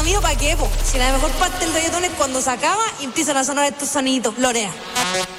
mío, ¿para qué, po? Si la mejor parte del reggaetón es cuando se acaba y empiezan a sonar estos sonidos. Lorea.